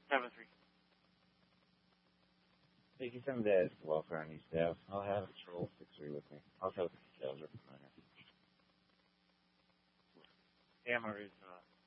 7-3. Thank you, 7 days. Welfare on East Ave. I'll have Troll 6-3 with me. I'll tell the details are familiar. Hammer is